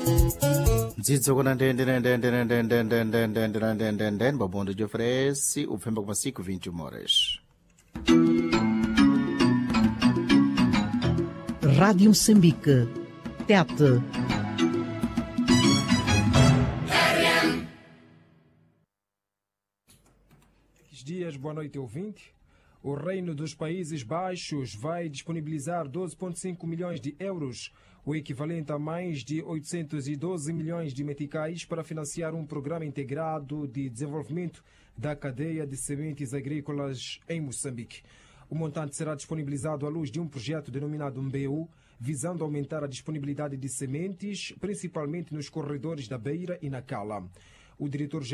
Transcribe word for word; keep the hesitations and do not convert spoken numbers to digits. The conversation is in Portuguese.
Dzidzo kuna ndende ndende ndende ndende ndende ndende ndende ndende babondo de oferece o femba com cinco vinte horas. Rádio Moçambique, Tete. Dias, boa noite, ouvinte. O Reino dos Países Baixos vai disponibilizar doze vírgula cinco milhões de euros, o equivalente a mais de oitocentos e doze milhões de meticais, para financiar um programa integrado de desenvolvimento da cadeia de sementes agrícolas em Moçambique. O montante será disponibilizado à luz de um projeto denominado M B U, visando aumentar a disponibilidade de sementes, principalmente nos corredores da Beira e na Cala. O diretor